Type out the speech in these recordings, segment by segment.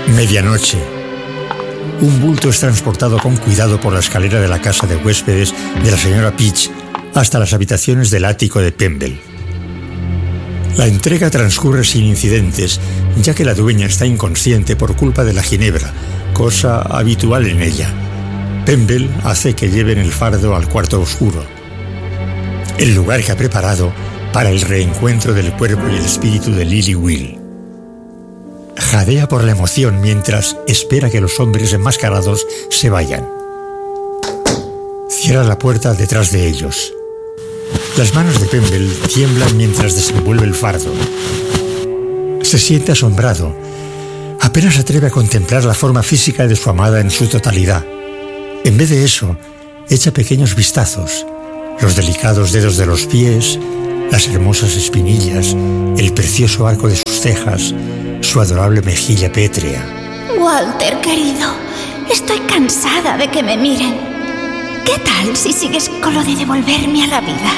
Medianoche. Un bulto es transportado con cuidado por la escalera de la casa de huéspedes de la señora Peach hasta las habitaciones del ático de Pemble. La entrega transcurre sin incidentes, ya que la dueña está inconsciente por culpa de la ginebra, cosa habitual en ella. Pemble hace que lleven el fardo al cuarto oscuro, el lugar que ha preparado para el reencuentro del cuerpo y el espíritu de Lily Will. Jadea por la emoción mientras espera que los hombres enmascarados se vayan. Cierra la puerta detrás de ellos. Las manos de Pemble tiemblan mientras desenvuelve el fardo. Se siente asombrado. Apenas se atreve a contemplar la forma física de su amada en su totalidad. En vez de eso, echa pequeños vistazos. Los delicados dedos de los pies, las hermosas espinillas, el precioso arco de sus cejas, su adorable mejilla pétrea. Walter, querido, estoy cansada de que me miren. ¿Qué tal si sigues con lo de devolverme a la vida?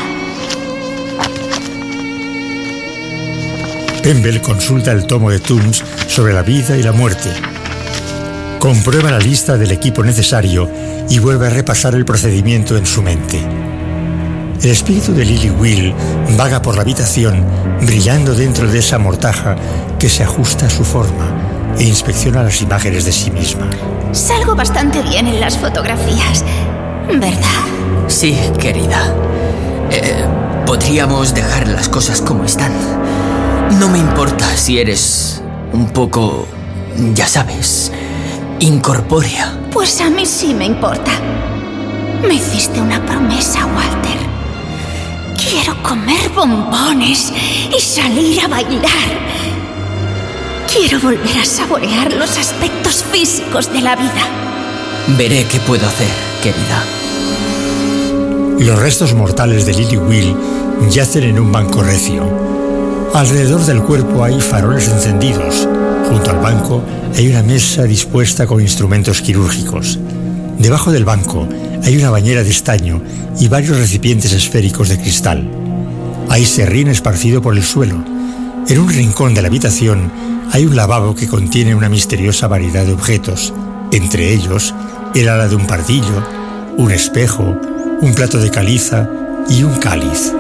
Pemble consulta el tomo de Tombs sobre la vida y la muerte. Comprueba la lista del equipo necesario y vuelve a repasar el procedimiento en su mente. El espíritu de Lily Will vaga por la habitación, brillando dentro de esa mortaja que se ajusta a su forma e inspecciona las imágenes de sí misma. Salgo bastante bien en las fotografías, ¿verdad? Sí, querida. Podríamos dejar las cosas como están. No me importa si eres un poco, ya sabes, incorpórea. Pues a mí sí me importa. Me hiciste una promesa, Walter. Quiero comer bombones y salir a bailar. Quiero volver a saborear los aspectos físicos de la vida. Veré qué puedo hacer, querida. Los restos mortales de Lily Will yacen en un banco recio. Alrededor del cuerpo hay faroles encendidos. Junto al banco hay una mesa dispuesta con instrumentos quirúrgicos. Debajo del banco hay una bañera de estaño y varios recipientes esféricos de cristal. Hay serrín esparcido por el suelo. En un rincón de la habitación hay un lavabo que contiene una misteriosa variedad de objetos, entre ellos el ala de un pardillo, un espejo, un plato de caliza y un cáliz.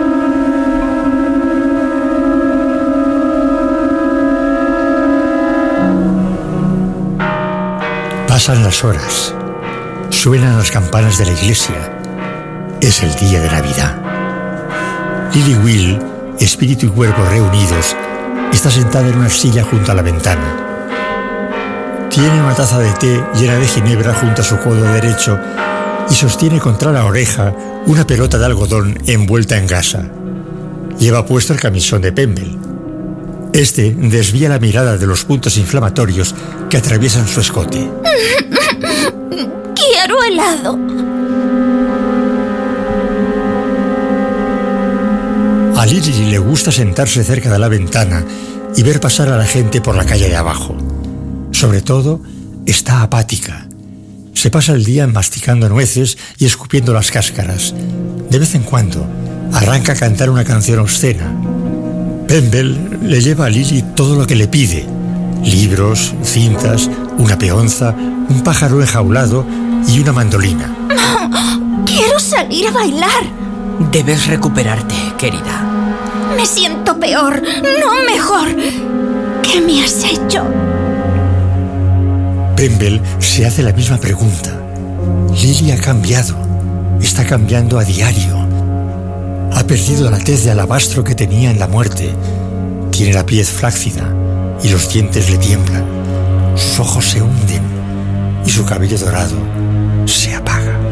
Pasan las horas. Suenan las campanas de la iglesia. Es el día de Navidad. Lily Will, espíritu y cuerpo reunidos, está sentada en una silla junto a la ventana. Tiene una taza de té llena de ginebra junto a su codo derecho y sostiene contra la oreja una pelota de algodón envuelta en gasa. Lleva puesto el camisón de Pemble. Este desvía la mirada de los puntos inflamatorios que atraviesan su escote. ¡Quiero helado! A Lily le gusta sentarse cerca de la ventana y ver pasar a la gente por la calle de abajo. Sobre todo, está apática. Se pasa el día masticando nueces y escupiendo las cáscaras. De vez en cuando, arranca a cantar una canción obscena. Pemble le lleva a Lily todo lo que le pide: libros, cintas, una peonza, un pájaro enjaulado y una mandolina. ¡Quiero salir a bailar! Debes recuperarte, querida. Me siento peor, no mejor. ¿Qué me has hecho? Pemble se hace la misma pregunta. Lily ha cambiado. Está cambiando a diario. Ha perdido la tez de alabastro que tenía en la muerte. Tiene la piel flácida y los dientes le tiemblan. Sus ojos se hunden y su cabello dorado se apaga.